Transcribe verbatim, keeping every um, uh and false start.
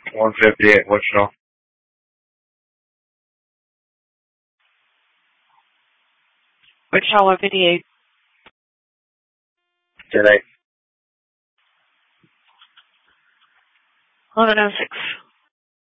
one fifty-eight, Wichita. Wichita one fifty-eight. ten eight. eleven oh six.